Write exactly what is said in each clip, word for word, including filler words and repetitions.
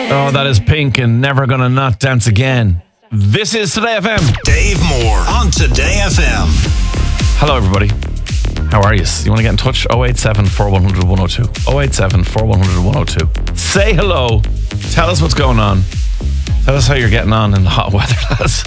Oh, that is Pink and Never Gonna Not Dance Again. This is Today F M. Dave Moore on Today F M. Hello, everybody. How are you? You want to get in touch? oh eight seven, four one zero zero, one oh two. oh eight seven, four one zero zero, one oh two. Say hello. Tell us what's going on. Tell us how you're getting on in the hot weather, lads.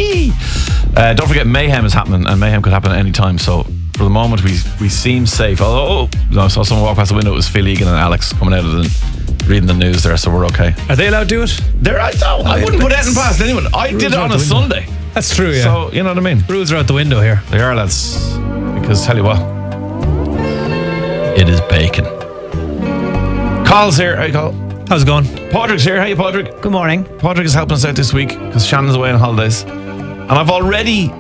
uh, don't forget, mayhem is happening, and mayhem could happen at any time. So for the moment, we we seem safe. Although, oh, I saw someone walk past the window. It was Phil Egan and Alex coming out of the, reading the news there, so we're okay. Are they allowed to do it? They're, I, don't, I wouldn't put anything past anyone. I did it on a Sunday. That's true, yeah. So, you know what I mean? Rules are out the window here. They are, lads. Because, tell you what, it is bacon. Carl's here. Hey, Carl. How's it going? Padraig's here. Hey, Padraig. Good morning. Padraig is helping us out this week because Shannon's away on holidays. And I've already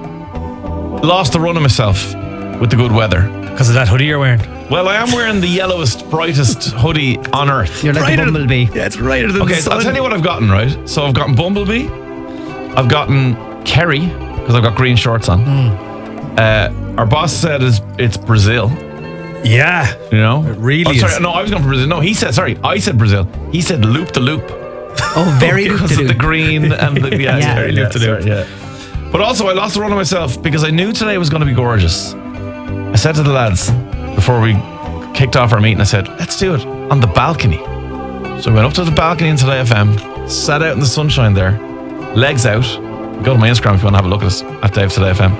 lost the run of myself with the good weather. Because of that hoodie you're wearing? Well, I am wearing the yellowest, brightest hoodie on earth. You're like Brighter a than- bumblebee. Yeah, it's brighter than Okay, the so sun. I'll tell you what I've gotten, right? So I've gotten Bumblebee. I've gotten Kerry because I've got green shorts on. Mm. Uh, our boss said it's, it's Brazil. Yeah. You know? It really oh, sorry, is. No, I was going for Brazil. No, he said, sorry, I said Brazil. He said loop the loop. Oh, very because of the green and the, yeah, Yeah. sorry, Loop yeah, the loop. sorry, yeah. But also, I lost the run of myself because I knew today was going to be gorgeous. I said to the lads before we kicked off our meeting, I said, let's do it on the balcony. So I went up to the balcony in Today F M, sat out in the sunshine there, legs out. Go to my Instagram if you want to have a look at us at Dave Today F M.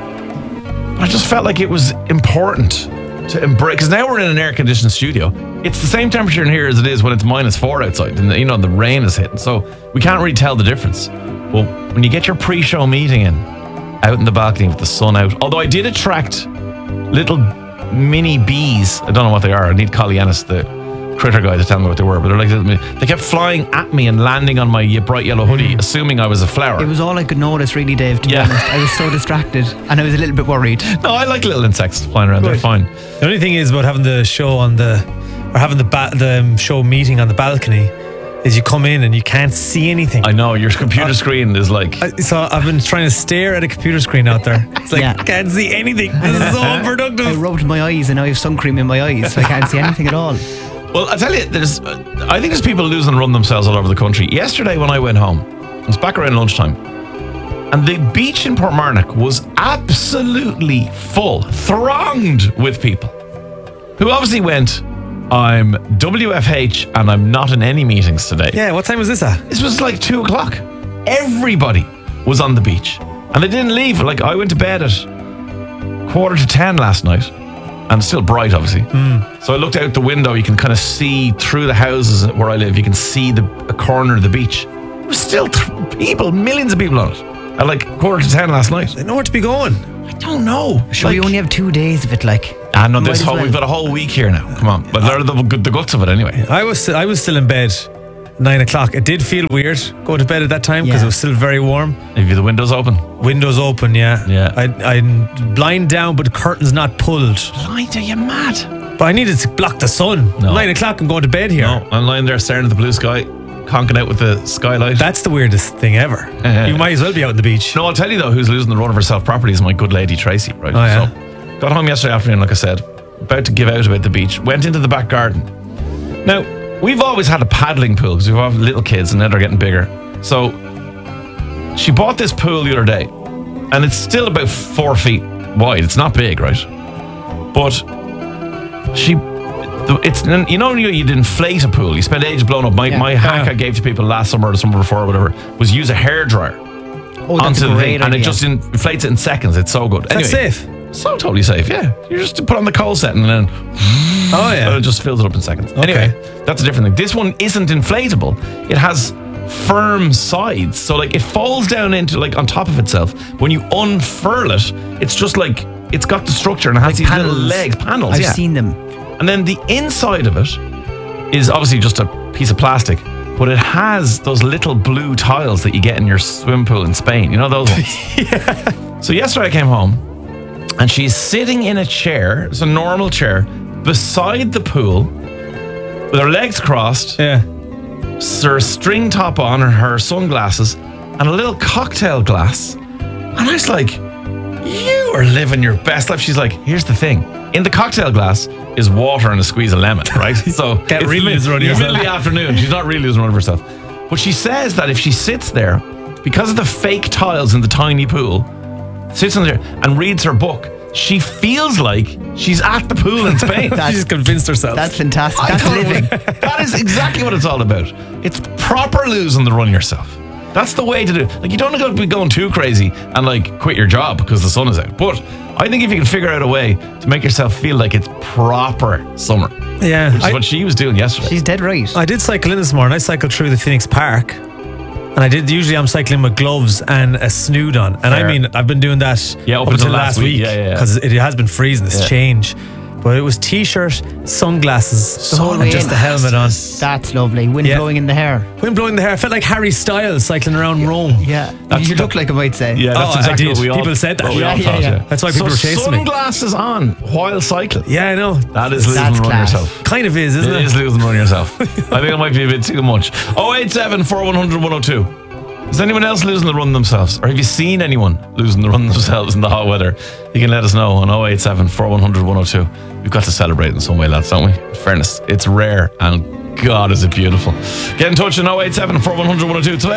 But I just felt like it was important to embrace, because now we're in an air-conditioned studio. It's the same temperature in here as it is when it's minus four outside, and you know the rain is hitting, so we can't really tell the difference. Well, when you get your pre-show meeting in, out in the balcony with the sun out, although I did attract little mini bees. I don't know what they are. I need Collie Ennis, the critter guy, to tell me what they were, but they're like little, they kept flying at me and landing on my bright yellow hoodie, assuming I was a flower. It was all I could notice, really, Dave, to Yeah. be honest. I was so distracted and I was a little bit worried. No, I like little insects flying around. They're Good. fine. The only thing is about having the show on the, or having the ba- the um, show meeting on the balcony, is you come in and you can't see anything. I know, your computer screen is like... I- So I've been trying to stare at a computer screen out there. It's like, Yeah. I can't see anything. This is so I unproductive. rubbed my eyes and now I have sun cream in my eyes, so I can't see anything at all. Well, I tell you, there's, uh, I think there's people losing run themselves all over the country. Yesterday when I went home, it was back around lunchtime, and the beach in Portmarnock was absolutely full, thronged with people who obviously went, I'm W F H and I'm not in any meetings today. Yeah, what time was this at? This was like two o'clock. Everybody was on the beach, and they didn't leave. Like, I went to bed at quarter to ten last night, and it's still bright, obviously. Mm. So I looked out the window. You can kind of see through the houses where I live. You can see the a corner of the beach. There was still th- people, millions of people on it at like quarter to ten last night. They know where to be going. I don't know. Sure, we only have two days of it, like. I know this Might as whole. well. We've got a whole week here now. Come on, but they're the, the guts of it anyway. I was I was still in bed nine o'clock. It did feel weird going to bed at that time because Yeah. it was still very warm. Have you the windows open? Windows open, yeah. Yeah. I, I'm blind down, but the curtains not pulled. Blind, are you mad? But I needed to block the sun. No. Nine o'clock, I'm going to bed here. No, I'm lying there staring at the blue sky, conking out with the skylight. That's the weirdest thing ever. You might as well be out on the beach. No, I'll tell you though, who's losing the run of herself properly is my good lady Tracy, right? Oh, yeah. So, got home yesterday afternoon, like I said, about to give out about the beach, went into the back garden. Now, we've always had a paddling pool because we've had little kids and now they're getting bigger. So, she bought this pool the other day and it's still about four feet wide. It's not big, right? But she, it's, you know, you, you'd inflate a pool. You spend ages blowing up. My, Yeah. my hack Yeah. I gave to people last summer or the summer before or whatever was use a hairdryer Oh, that's onto a the great thing, and it idea. just inflates it in seconds. It's so good. That's Anyway, safe. so totally safe. Yeah, you just put on the coal setting and then Oh, yeah. it just fills it up in seconds. Anyway, that's a different thing. This one isn't inflatable. It has firm sides, so like it falls down into like on top of itself. When you unfurl it, it's just like it's got the structure and it has these little panels. legs, panels. I've yeah, seen them. and then the inside of it is obviously just a piece of plastic. But it has those little blue tiles that you get in your swim pool in Spain. You know those ones? Yeah. So yesterday I came home and she's sitting in a chair, it's a normal chair, beside the pool with her legs crossed, Yeah. her string top on, and her sunglasses, and a little cocktail glass. And I was like, you are living your best life. She's like, here's the thing. In the cocktail glass is water and a squeeze of lemon, right? So Can't it's really the, lose run of it's yourself. middle of the afternoon. She's not really losing run of herself. But she says that if she sits there, because of the fake tiles in the tiny pool, sits in there and reads her book, she feels like she's at the pool in Spain. She's convinced herself. That's fantastic. I That's thought it living. was- that is exactly what it's all about. It's proper losing the run yourself. That's the way to do it. Like, you don't want to be going too crazy and like quit your job because the sun is out. But I think if you can figure out a way to make yourself feel like it's proper summer, yeah. which is I, what she was doing yesterday. She's dead right. I did cycle in this morning. I cycled through the Phoenix Park. And I did. Usually, I'm cycling with gloves and a snood on, and I Fair. mean, I've been doing that Yeah, up up until until last last week. week Yeah, yeah, yeah. because it has been freezing. This Yeah. change, but it was t-shirt, sunglasses, The whole way and just in. the helmet on. That's lovely. Wind Yeah. blowing in the hair. Wind blowing the hair. I felt like Harry Styles cycling around Rome. Yeah. That's- you look like I might say. Yeah, that's Oh, I exactly did. what we all People said that. what we Yeah, all yeah, thought, yeah. That's why people so were chasing me. sunglasses on while cycling. Yeah, I know. That is losing That's the run class. yourself. Kind of is, isn't It it? is losing the run yourself. I think it might be a bit too much. oh eight seven, four one zero zero, one oh two. Is anyone else losing the run themselves? Or have you seen anyone losing the run themselves in the hot weather? You can let us know on oh eight seven, four one zero zero, one oh two. We've got to celebrate in some way, lads, don't we? In fairness, it's rare and God is it beautiful. Get in touch on oh eight seven, four one zero zero, one oh two today.